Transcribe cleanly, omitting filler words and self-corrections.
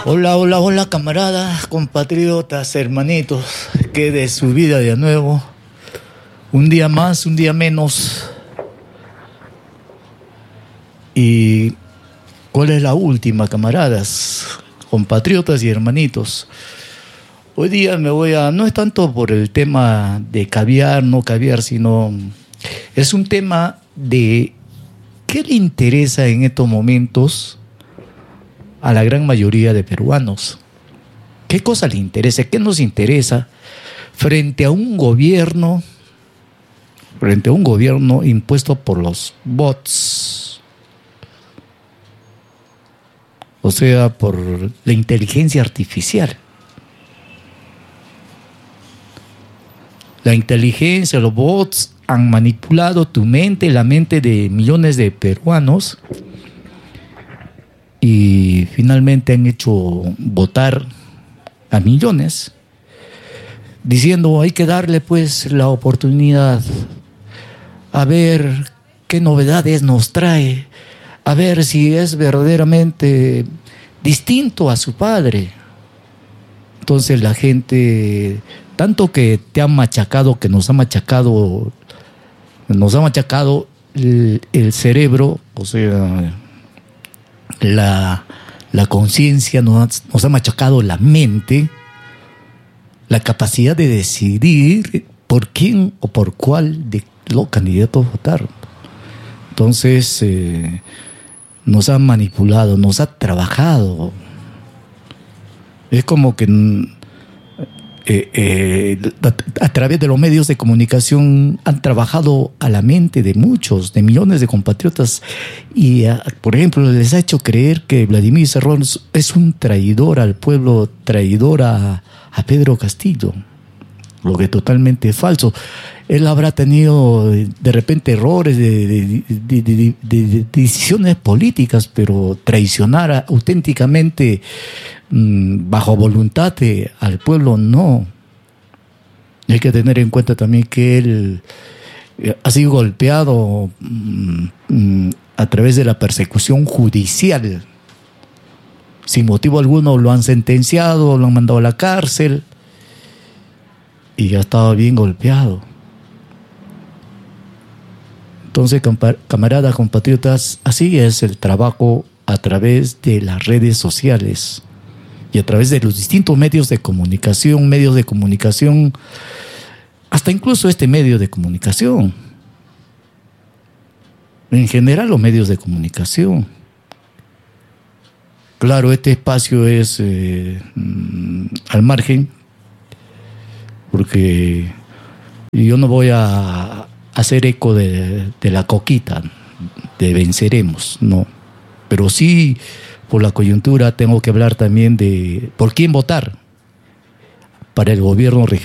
Hola, hola, hola, camaradas, compatriotas, hermanitos, que de su vida de nuevo, un día más, un día menos. ¿Y cuál es la última, camaradas, compatriotas y hermanitos? Hoy día no es tanto por el tema de caviar, no caviar, sino es un tema de qué le interesa en estos momentos a la gran mayoría de peruanos. ¿Qué cosa le interesa? ¿Qué nos interesa frente a un gobierno impuesto por los bots? O sea, por la inteligencia artificial. La inteligencia, los bots han manipulado tu mente, la mente de millones de peruanos y finalmente han hecho votar a millones diciendo hay que darle pues la oportunidad a ver qué novedades nos trae, a ver si es verdaderamente distinto a su padre. Entonces la gente, tanto que te han machacado, que nos ha machacado el cerebro, o sea, la conciencia, nos ha machacado la mente, la capacidad de decidir por quién o por cuál de los candidatos votar. Entonces nos ha manipulado, nos ha trabajado. Es como que a través de los medios de comunicación han trabajado a la mente de muchos, de millones de compatriotas y, por ejemplo, les ha hecho creer que Vladimir Cerrón es un traidor al pueblo, traidor a Pedro Castillo, lo que es totalmente falso. Él habrá tenido de repente errores de decisiones políticas, pero traicionar auténticamente bajo voluntad al pueblo, no. Hay que tener en cuenta también que él ha sido golpeado a través de la persecución judicial. Sin motivo alguno lo han sentenciado, lo han mandado a la cárcel y ya estaba bien golpeado. Entonces, camaradas, compatriotas, así es el trabajo a través de las redes sociales y a través de los distintos medios de comunicación, hasta incluso este medio de comunicación. En general, los medios de comunicación. Claro, este espacio es al margen, porque yo no voy a hacer eco de la coquita, de venceremos, no. Pero sí, por la coyuntura, tengo que hablar también de por quién votar para el gobierno regional.